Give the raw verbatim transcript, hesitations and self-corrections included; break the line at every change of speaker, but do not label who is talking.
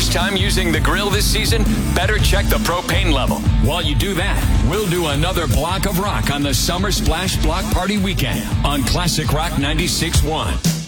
first time using the grill this season, better check the propane level. While you do that, we'll do another block of rock on the Summer Splash Block Party weekend on Classic Rock ninety-six point one.